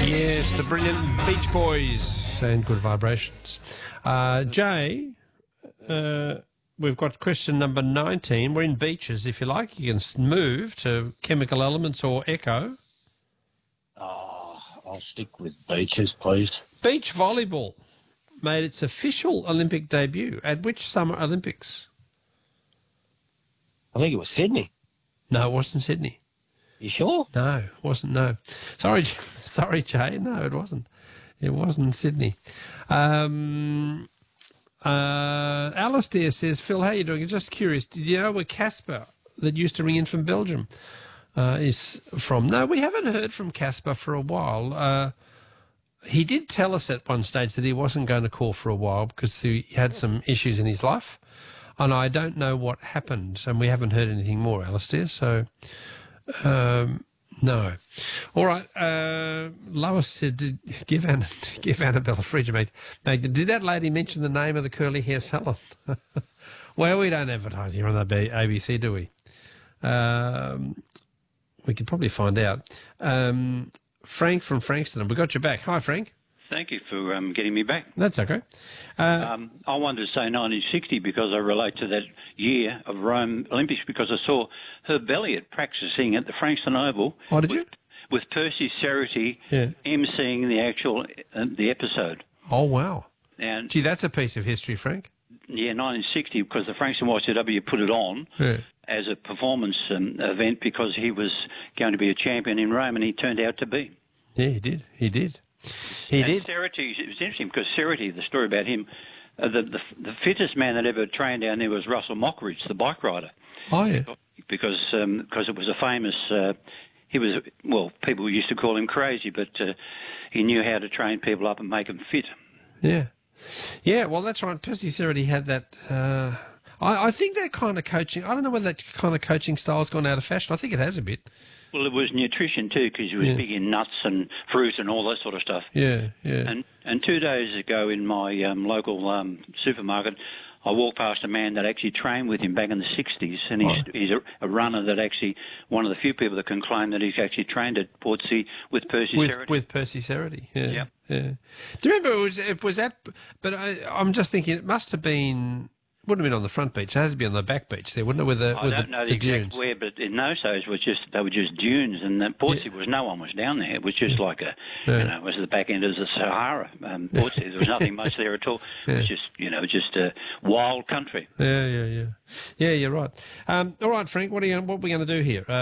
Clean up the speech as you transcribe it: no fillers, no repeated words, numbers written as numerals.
Yes, the brilliant Beach Boys and Good Vibrations. Jay, we've got question number 19. We're in beaches, if you like. You can move to Chemical Elements or Echo. Oh, I'll stick with beaches, please. Beach volleyball made its official Olympic debut at which Summer Olympics? I think it was Sydney. No, it wasn't Sydney. You sure? No, it wasn't, no. Sorry, Jay. No, it wasn't. It wasn't Sydney. Alistair says, Phil, how are you doing? I'm just curious. Did you know where Casper, that used to ring in from Belgium, is from? No, we haven't heard from Casper for a while. He did tell us at one stage that he wasn't going to call for a while because he had some issues in his life. And I don't know what happened, and we haven't heard anything more, Alistair, so... no. All right. Lois said, give Annabelle a fridge magnet. Did that lady mention the name of the curly hair salon? Well, we don't advertise here on the ABC, do we? We could probably find out. Frank from Frankston. We got you back. Hi, Frank. Thank you for getting me back. That's okay. I wanted to say 1960 because I relate to that year of Rome Olympics because I saw Herb Elliott practicing at the Frankston Oval. Oh, did you? With Percy Cerutty emceeing the episode. Oh, wow. And gee, that's a piece of history, Frank. Yeah, 1960 because the Frankston YCW put it on as a performance event because he was going to be a champion in Rome and he turned out to be. Yeah, he did. He did. Cerutty, it was interesting because Cerutty, the story about him, the fittest man that ever trained down there was Russell Mockridge, the bike rider. Oh, yeah. Because it was a famous, he was, well, people used to call him crazy, but he knew how to train people up and make them fit. Yeah. Yeah, well, that's right. Percy Cerutty had that... I think that kind of coaching... I don't know whether that kind of coaching style's gone out of fashion. I think it has a bit. Well, it was nutrition too, because he was big in nuts and fruit and all that sort of stuff. Yeah, yeah. And 2 days ago in my local supermarket, I walked past a man that actually trained with him back in the 60s, and he's a runner that actually, one of the few people that can claim that he's actually trained at Portsea with Percy Cerutty. With Percy Cerutty, yeah. Yep. Yeah. Do you remember it was at... But I'm just thinking it must have been... Wouldn't have been on the front beach. It has to be on the back beach there, wouldn't it? I don't know the exact where, but in those days they were just dunes, and Portsea was no one was down there. It was just like it was the back end of the Sahara. Portsea, there was nothing much there at all. It was just a wild country. Yeah, you're right. All right, Frank. What are we going to do here?